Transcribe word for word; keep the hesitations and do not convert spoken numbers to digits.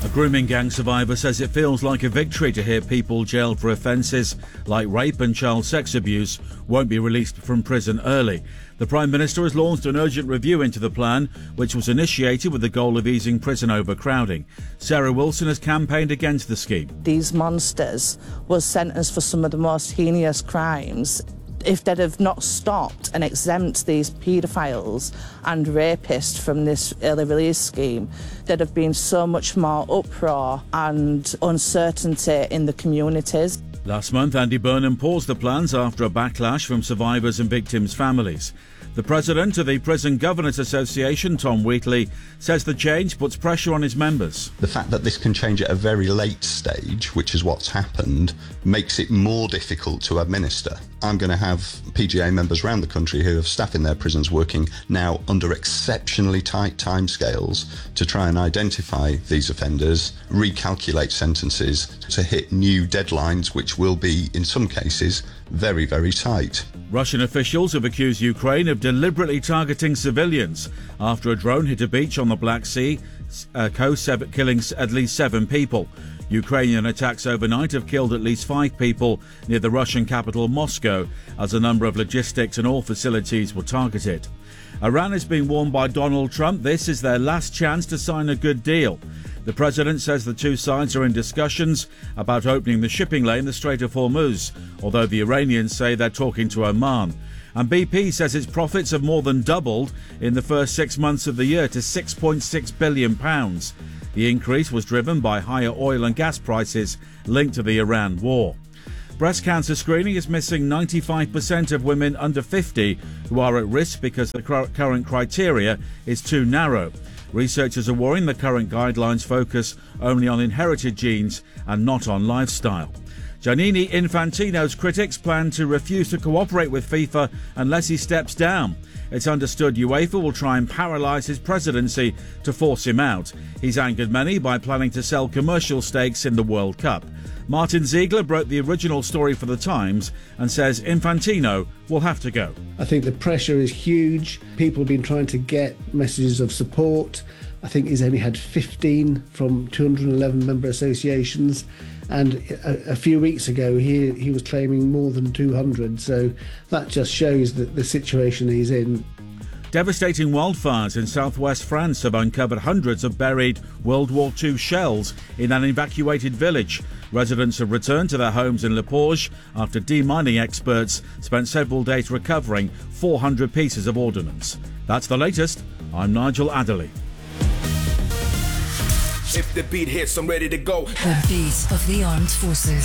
A grooming gang survivor says it feels like a victory to hear people jailed for offences like rape and child sex abuse won't be released from prison early. The Prime Minister has launched an urgent review into the plan, which was initiated with the goal of easing prison overcrowding. Sarah Wilson has campaigned against the scheme. These monsters were sentenced for some of the most heinous crimes. If they'd have not stopped and exempt these paedophiles and rapists from this early release scheme, there'd have been so much more uproar and uncertainty in the communities. Last month, Andy Burnham paused the plans after a backlash from survivors and victims' families. The president of the Prison Governors Association, Tom Wheatley, says the change puts pressure on his members. The fact that this can change at a very late stage, which is what's happened, makes it more difficult to administer. I'm going to have P G A members around the country who have staff in their prisons working now under exceptionally tight timescales to try and identify these offenders, recalculate sentences to hit new deadlines, which will be, in some cases, very, very tight. Russian officials have accused Ukraine of deliberately targeting civilians after a drone hit a beach on the Black Sea uh, coast, killing at least seven people. Ukrainian attacks overnight have killed at least five people near the Russian capital Moscow, as a number of logistics and oil facilities were targeted. Iran is being warned by Donald Trump this is their last chance to sign a good deal. The president says the two sides are in discussions about opening the shipping lane, the Strait of Hormuz, although the Iranians say they're talking to Oman. And B P says its profits have more than doubled in the first six months of the year to six point six billion pounds. The increase was driven by higher oil and gas prices linked to the Iran war. Breast cancer screening is missing ninety-five percent of women under fifty who are at risk because the current criteria is too narrow. Researchers are worrying the current guidelines focus only on inherited genes and not on lifestyle. Gianni Infantino's critics plan to refuse to cooperate with FIFA unless he steps down. It's understood UEFA will try and paralyse his presidency to force him out. He's angered many by planning to sell commercial stakes in the World Cup. Martin Ziegler broke the original story for The Times and says Infantino will have to go. I think the pressure is huge. People have been trying to get messages of support. I think he's only had fifteen from two hundred eleven member associations, and a, a few weeks ago he he was claiming more than two hundred, so that just shows that the situation he's in. Devastating wildfires in southwest France have uncovered hundreds of buried World War Two shells in an evacuated village. Residents have returned to their homes in Le Porge after demining experts spent several days recovering four hundred pieces of ordnance. That's the latest. I'm Nigel Adderley. If the beat hits, I'm ready to go. The beat of the armed forces.